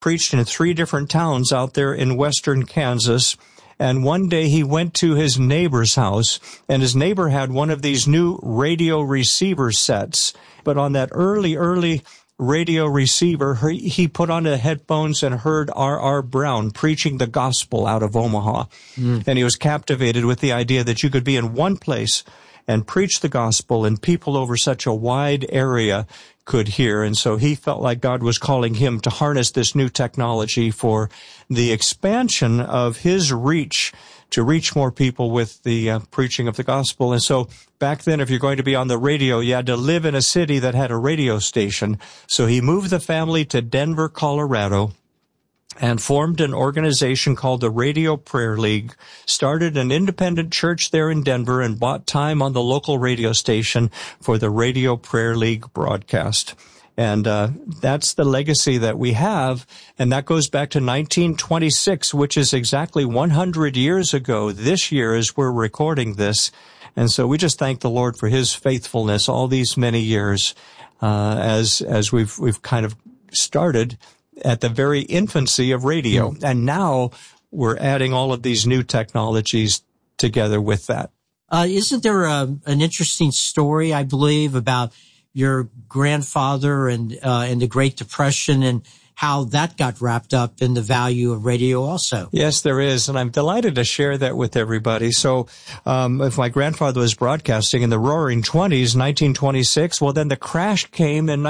preached in 3 different towns out there in western Kansas. And one day he went to his neighbor's house, and his neighbor had one of these new radio receiver sets. But on that early radio receiver, he put on the headphones and heard R.R. Brown preaching the gospel out of Omaha. And he was captivated with the idea that you could be in one place and preach the gospel, and people over such a wide area could hear. And so he felt like God was calling him to harness this new technology for the expansion of his reach, to reach more people with the preaching of the gospel. And so back then, if you're going to be on the radio, you had to live in a city that had a radio station. So he moved the family to Denver, Colorado, and formed an organization called the Radio Prayer League, started an independent church there in Denver, and bought time on the local radio station for the Radio Prayer League broadcast. And that's the legacy that we have, and that goes back to 1926, which is exactly 100 years ago. This year as we're recording this. And so we just thank the Lord for his faithfulness all these many years, as we've kind of started at the very infancy of radio. And now we're adding all of these new technologies together with that. Isn't there an interesting story, I believe, about your grandfather and the Great Depression and how that got wrapped up in the value of radio also? Yes, there is, and I'm delighted to share that with everybody. So if my grandfather was broadcasting in the Roaring 20s, 1926, well, then the crash came in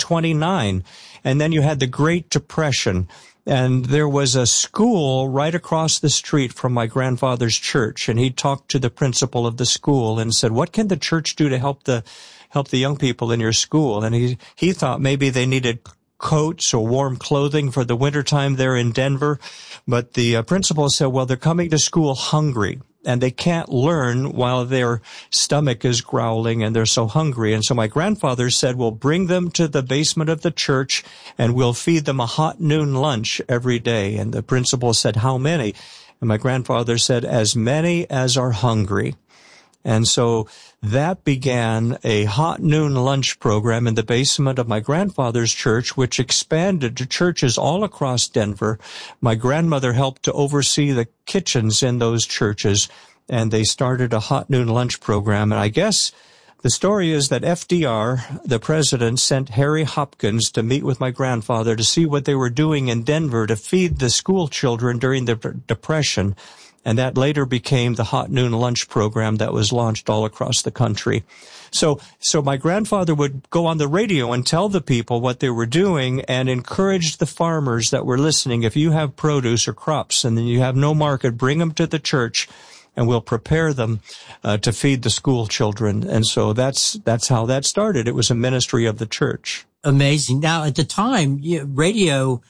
1929, and then you had the Great Depression. And there was a school right across the street from my grandfather's church, and he talked to the principal of the school and said, "What can the church do to help the young people in your school?" And he thought maybe they needed coats or warm clothing for the wintertime there in Denver. But the principal said, well, they're coming to school hungry, and they can't learn while their stomach is growling and they're so hungry. And so my grandfather said, well, bring them to the basement of the church and we'll feed them a hot noon lunch every day. And the principal said, how many? And my grandfather said, as many as are hungry. And so that began a hot noon lunch program in the basement of my grandfather's church, which expanded to churches all across Denver. My grandmother helped to oversee the kitchens in those churches, and they started a hot noon lunch program. And I guess the story is that FDR, the president, sent Harry Hopkins to meet with my grandfather to see what they were doing in Denver to feed the school children during the Depression. And that later became the hot noon lunch program that was launched all across the country. So my grandfather would go on the radio and tell the people what they were doing and encourage the farmers that were listening. If you have produce or crops and then you have no market, bring them to the church and we'll prepare them to feed the school children. And so that's how that started. It was a ministry of the church. Amazing. Now, at the time, radio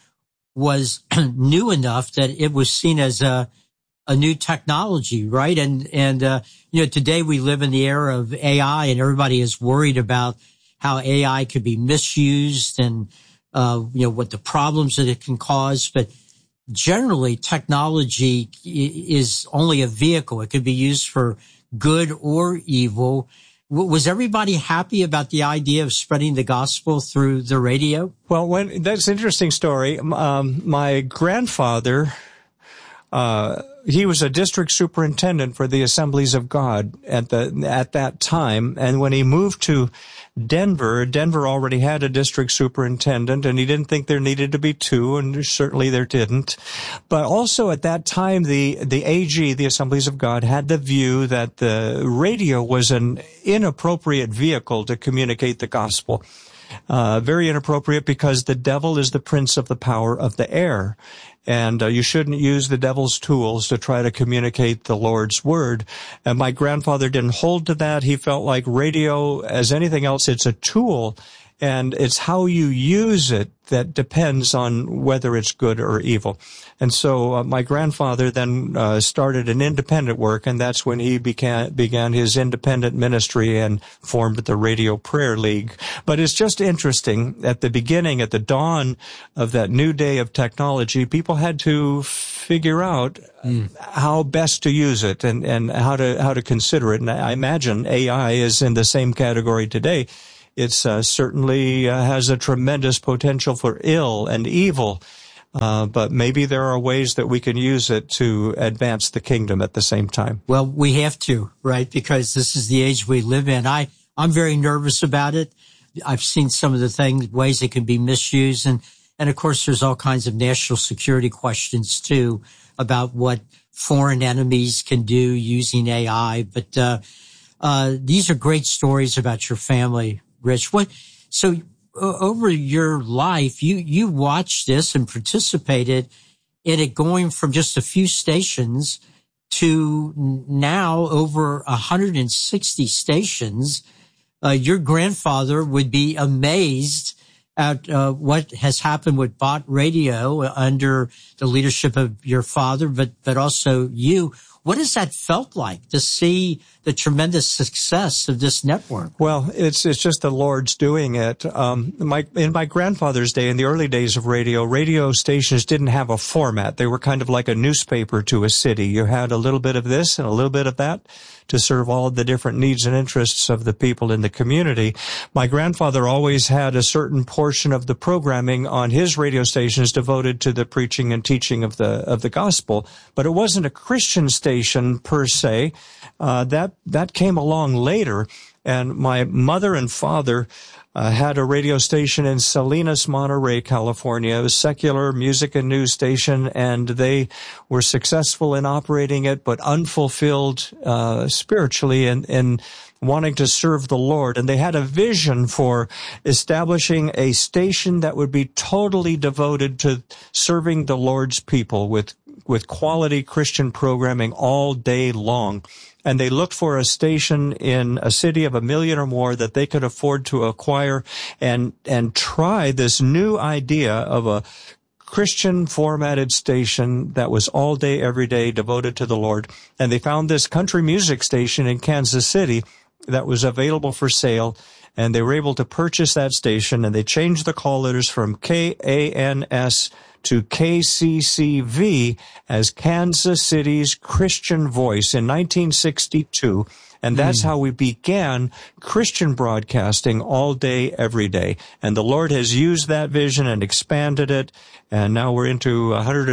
was new enough that it was seen as a new technology, right? And today we live in the era of AI, and everybody is worried about how AI could be misused and, what the problems that it can cause. But generally, technology is only a vehicle. It could be used for good or evil. Was everybody happy about the idea of spreading the gospel through the radio? Well, that's an interesting story. My grandfather, he was a district superintendent for the Assemblies of God at that time. And when he moved to Denver already had a district superintendent, and he didn't think there needed to be two, and certainly there didn't. But also at that time, the AG, the Assemblies of God, had the view that the radio was an inappropriate vehicle to communicate the gospel. Very inappropriate, because the devil is the prince of the power of the air. And you shouldn't use the devil's tools to try to communicate the Lord's word. And my grandfather didn't hold to that. He felt like radio, as anything else, it's a tool, and it's how you use it that depends on whether it's good or evil. And so my grandfather then started an independent work, and that's when he began his independent ministry and formed the Radio Prayer League. But it's just interesting, at the beginning, at the dawn of that new day of technology, people had to figure out how best to use it and how to consider it. And I imagine AI is in the same category today. It's certainly has a tremendous potential for ill and evil. But maybe there are ways that we can use it to advance the kingdom at the same time. Well, we have to, right? Because this is the age we live in. I'm very nervous about it. I've seen some of the ways it can be misused. And of course, there's all kinds of national security questions too about what foreign enemies can do using AI. But, these are great stories about your family, Rich. So over your life, you watched this and participated in it going from just a few stations to now over 160 stations. Your grandfather would be amazed at what has happened with Bott Radio under the leadership of your father, but also you. What has that felt like to see the tremendous success of this network? Well, it's just the Lord's doing it. In my grandfather's day, in the early days of radio stations didn't have a format. They were kind of like a newspaper to a city. You had a little bit of this and a little bit of that to serve all of the different needs and interests of the people in the community. My grandfather always had a certain portion of the programming on his radio stations devoted to the preaching and teaching of the gospel, but it wasn't a Christian station per se. That came along later, and my mother and father had a radio station in Salinas, Monterey, California. It was a secular music and news station, and they were successful in operating it, but unfulfilled spiritually and wanting to serve the Lord. And they had a vision for establishing a station that would be totally devoted to serving the Lord's people with quality Christian programming all day long. And they looked for a station in a city of 1 million or more that they could afford to acquire and try this new idea of a Christian formatted station that was all day, every day devoted to the Lord. And they found this country music station in Kansas City that was available for sale. And they were able to purchase that station, and they changed the call letters from KANS to KCCV as Kansas City's Christian Voice in 1962. And that's how we began Christian broadcasting all day, every day. And the Lord has used that vision and expanded it. And now we're into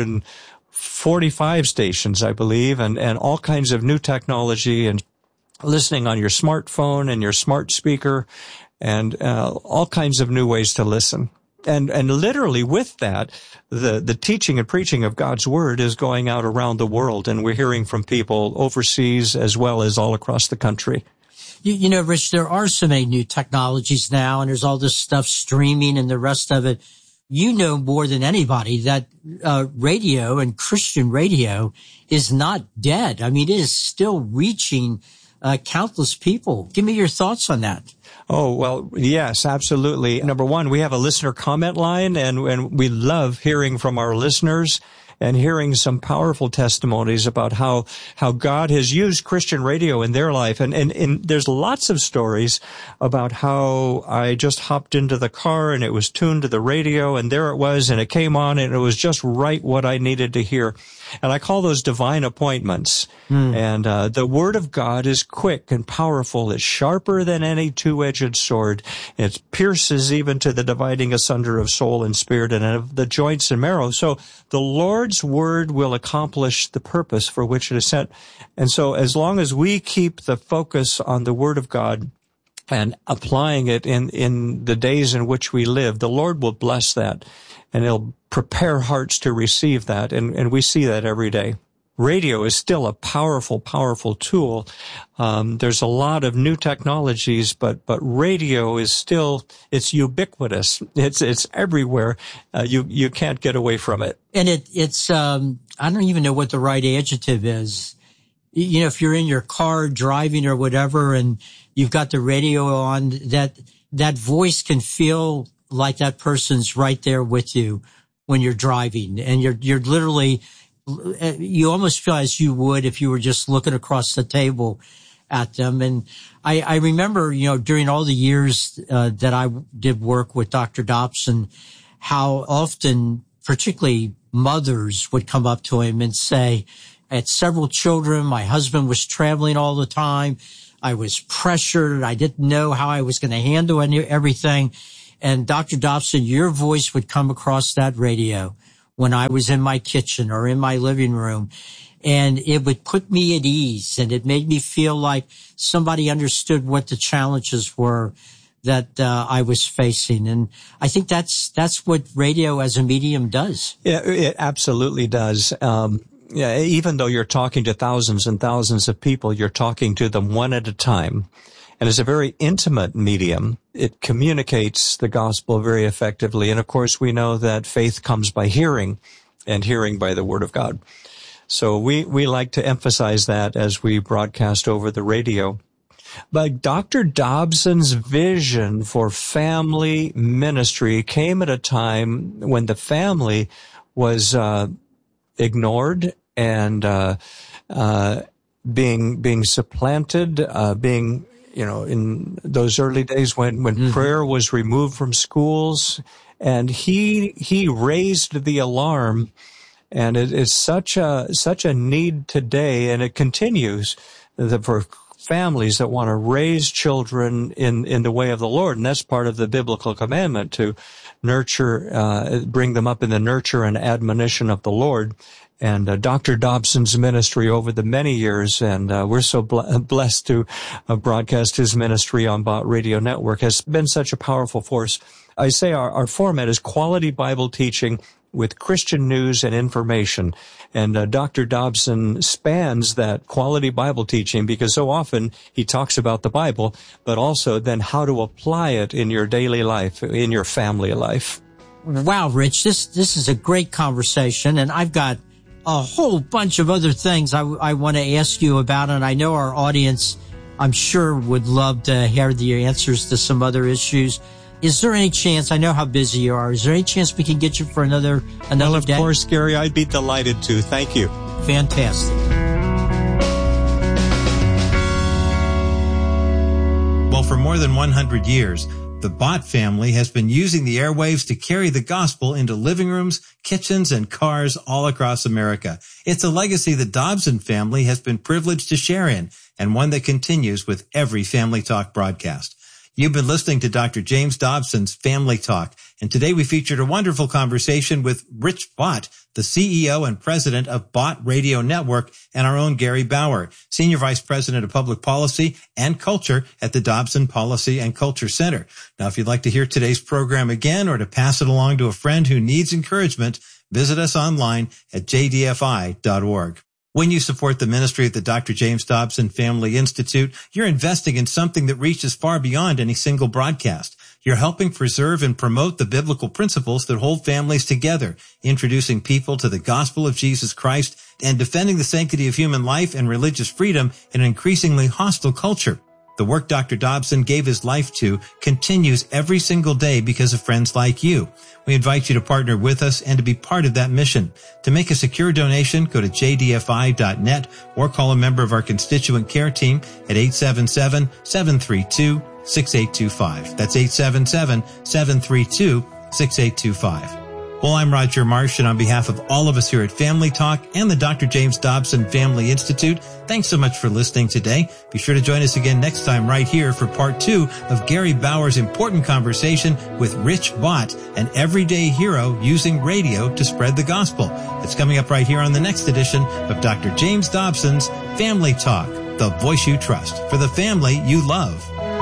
145 stations, I believe, and all kinds of new technology and listening on your smartphone and your smart speaker and all kinds of new ways to listen. And literally with that, the teaching and preaching of God's Word is going out around the world, and we're hearing from people overseas as well as all across the country. You know, Rich, there are so many new technologies now, and there's all this stuff streaming and the rest of it. You know more than anybody that radio and Christian radio is not dead. I mean, it is still reaching countless people. Give me your thoughts on that. Oh, well, yes, absolutely. Number one, we have a listener comment line, and we love hearing from our listeners and hearing some powerful testimonies about how God has used Christian radio in their life. And there's lots of stories about how I just hopped into the car and it was tuned to the radio, and there it was, and it came on, and it was just right what I needed to hear. And I call those divine appointments. And the Word of God is quick and powerful. It's sharper than any two-edged sword. It pierces even to the dividing asunder of soul and spirit and of the joints and marrow. So the Lord's Word will accomplish the purpose for which it is sent. And so as long as we keep the focus on the Word of God and applying it in the days in which we live, the Lord will bless that, and He'll prepare hearts to receive that, and we see that every day. Radio is still a powerful, powerful tool. There's a lot of new technologies, but radio is still, it's ubiquitous. It's everywhere. You can't get away from it. And it's I don't even know what the right adjective is. You know, if you're in your car driving or whatever, and you've got the radio on, that voice can feel like that person's right there with you when you're driving, and you're literally, you almost feel as you would if you were just looking across the table at them. And I remember, you know, during all the years that I did work with Dr. Dobson, how often, particularly mothers, would come up to him and say, I had several children. My husband was traveling all the time. I was pressured. I didn't know how I was going to handle everything. And Dr. Dobson, your voice would come across that radio when I was in my kitchen or in my living room. And it would put me at ease, and it made me feel like somebody understood what the challenges were that I was facing. And I think that's what radio as a medium does. Yeah, it absolutely does. Yeah, even though you're talking to thousands and thousands of people, you're talking to them one at a time. And it's a very intimate medium. It communicates the gospel very effectively. And of course, we know that faith comes by hearing, and hearing by the word of God. So we like to emphasize that as we broadcast over the radio. But Dr. Dobson's vision for family ministry came at a time when the family was ignored and being supplanted, in those early days when prayer was removed from schools, and he raised the alarm. And it is such a need today, and it continues for families that want to raise children in the way of the Lord. And that's part of the biblical commandment, to nurture, bring them up in the nurture and admonition of the Lord. And Dr. Dobson's ministry over the many years, and we're so blessed to broadcast his ministry on Bott Radio Network, has been such a powerful force. I say our format is quality Bible teaching with Christian news and information. And Dr. Dobson spans that quality Bible teaching, because so often he talks about the Bible, but also then how to apply it in your daily life, in your family life. Wow, Rich, this is a great conversation, and I've got a whole bunch of other things I want to ask you about, and I know our audience, I'm sure, would love to hear the answers to some other issues. Is there any chance, I know how busy you are, is there any chance we can get you for another day? Well, of course, Gary, I'd be delighted to. Thank you. Fantastic. Well, for more than 100 years, the Bott family has been using the airwaves to carry the gospel into living rooms, kitchens, and cars all across America. It's a legacy the Dobson family has been privileged to share in, and one that continues with every Family Talk broadcast. You've been listening to Dr. James Dobson's Family Talk, and today we featured a wonderful conversation with Rich Bott, the CEO and president of Bott Radio Network, and our own Gary Bauer, Senior Vice President of Public Policy and Culture at the Dobson Policy and Culture Center. Now, if you'd like to hear today's program again or to pass it along to a friend who needs encouragement, visit us online at jdfi.org. When you support the ministry of the Dr. James Dobson Family Institute, you're investing in something that reaches far beyond any single broadcast. You're helping preserve and promote the biblical principles that hold families together, introducing people to the gospel of Jesus Christ, and defending the sanctity of human life and religious freedom in an increasingly hostile culture. The work Dr. Dobson gave his life to continues every single day because of friends like you. We invite you to partner with us and to be part of that mission. To make a secure donation, go to jdfi.net or call a member of our constituent care team at 877-732-6825. That's 877-732-6825. Well, I'm Roger Marsh, and on behalf of all of us here at Family Talk and the Dr. James Dobson Family Institute, thanks so much for listening today. Be sure to join us again next time right here for part 2 of Gary Bauer's important conversation with Rich Bott, an everyday hero using radio to spread the gospel. It's coming up right here on the next edition of Dr. James Dobson's Family Talk, the voice you trust for the family you love.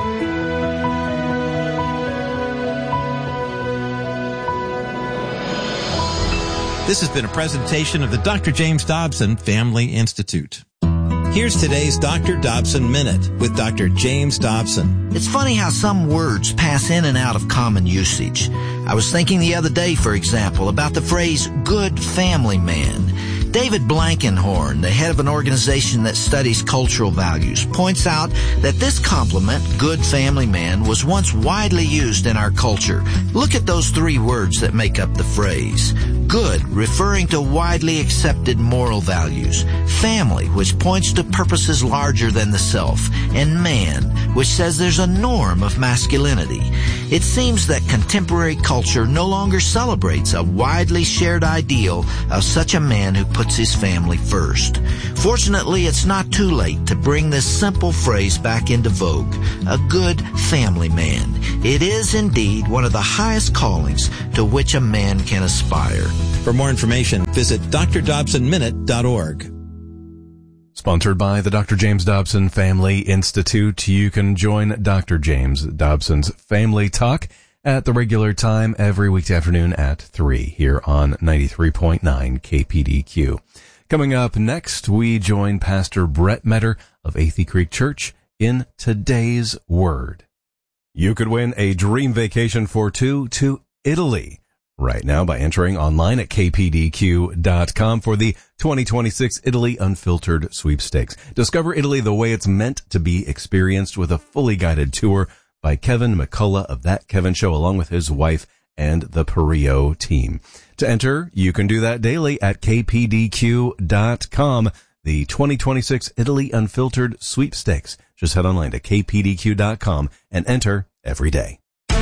This has been a presentation of the Dr. James Dobson Family Institute. Here's today's Dr. Dobson Minute with Dr. James Dobson. It's funny how some words pass in and out of common usage. I was thinking the other day, for example, about the phrase good family man. David Blankenhorn, the head of an organization that studies cultural values, points out that this compliment, good family man, was once widely used in our culture. Look at those 3 words that make up the phrase. Good, referring to widely accepted moral values. Family, which points to purposes larger than the self. And man, which says there's a norm of masculinity. It seems that contemporary culture no longer celebrates a widely shared ideal of such a man who puts his family first. Fortunately, it's not too late to bring this simple phrase back into vogue. A good family man. It is indeed one of the highest callings to which a man can aspire. For more information, visit drdobsonminute.org. Sponsored by the Dr. James Dobson Family Institute. You can join Dr. James Dobson's Family Talk at the regular time every weekday afternoon at 3 here on 93.9 KPDQ. Coming up next, we join Pastor Brett Metter of Athey Creek Church in Today's Word. You could win a dream vacation for two to Italy right now by entering online at kpdq.com for the 2026 Italy Unfiltered Sweepstakes. Discover Italy the way it's meant to be experienced with a fully guided tour by Kevin McCullough of That Kevin Show, along with his wife and the Perio team. To enter, you can do that daily at kpdq.com. The 2026 Italy Unfiltered Sweepstakes. Just head online to kpdq.com and enter every day.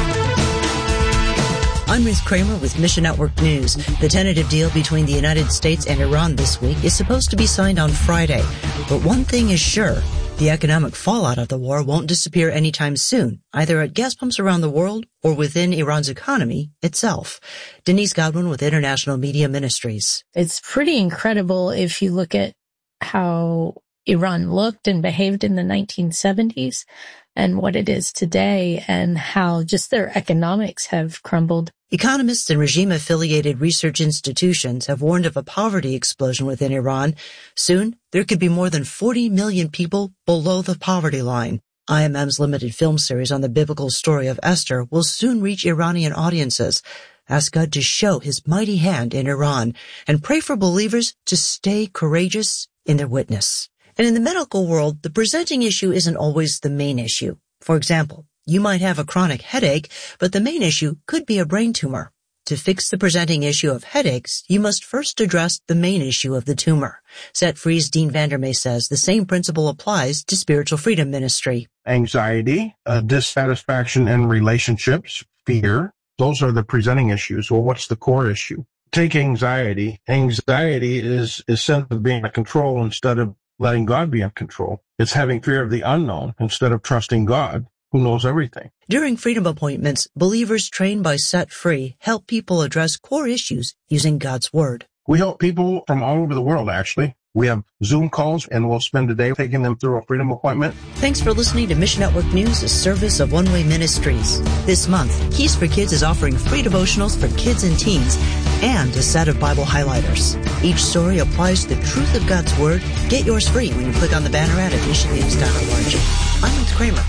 I'm Ruth Kramer with Mission Network News. The tentative deal between the United States and Iran this week is supposed to be signed on Friday. But one thing is sure, the economic fallout of the war won't disappear anytime soon, either at gas pumps around the world or within Iran's economy itself. Denise Godwin with International Media Ministries. It's pretty incredible if you look at how Iran looked and behaved in the 1970s and what it is today, and how just their economics have crumbled. Economists and regime-affiliated research institutions have warned of a poverty explosion within Iran. Soon, there could be more than 40 million people below the poverty line. IMM's limited film series on the biblical story of Esther will soon reach Iranian audiences. Ask God to show his mighty hand in Iran, and pray for believers to stay courageous in their witness. And in the medical world, the presenting issue isn't always the main issue. For example, you might have a chronic headache, but the main issue could be a brain tumor. To fix the presenting issue of headaches, you must first address the main issue of the tumor. Set Free's Dean Vandermeer says the same principle applies to Spiritual Freedom Ministry. Anxiety, dissatisfaction in relationships, fear, those are the presenting issues. Well, what's the core issue? Take anxiety. Anxiety is a sense of being in control instead of letting God be in control. It's having fear of the unknown instead of trusting God, who knows everything. During Freedom Appointments, believers trained by Set Free help people address core issues using God's Word. We help people from all over the world, actually. We have Zoom calls, and we'll spend a day taking them through a Freedom Appointment. Thanks for listening to Mission Network News, a service of One Way Ministries. This month, Keys for Kids is offering free devotionals for kids and teens and a set of Bible highlighters. Each story applies the truth of God's Word. Get yours free when you click on the banner ad at missionnews.org. I'm Ruth Kramer.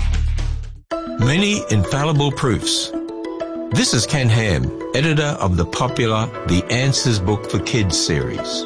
Many infallible proofs. This is Ken Ham, editor of the popular The Answers Book for Kids series.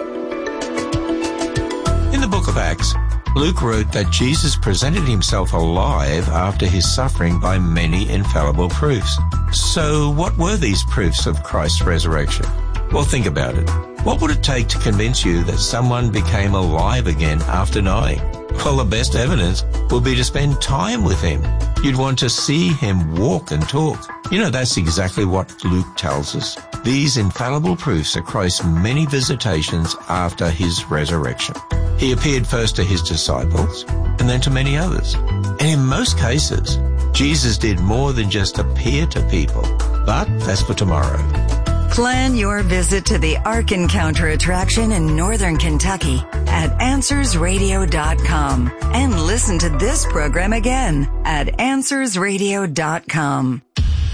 In the book of Acts, Luke wrote that Jesus presented himself alive after his suffering by many infallible proofs. So what were these proofs of Christ's resurrection? Well, think about it. What would it take to convince you that someone became alive again after dying? Well, the best evidence would be to spend time with him. You'd want to see him walk and talk. You know, that's exactly what Luke tells us. These infallible proofs are Christ's many visitations after his resurrection. He appeared first to his disciples and then to many others. And in most cases, Jesus did more than just appear to people. But that's for tomorrow. Plan your visit to the Ark Encounter attraction in Northern Kentucky at AnswersRadio.com and listen to this program again at AnswersRadio.com.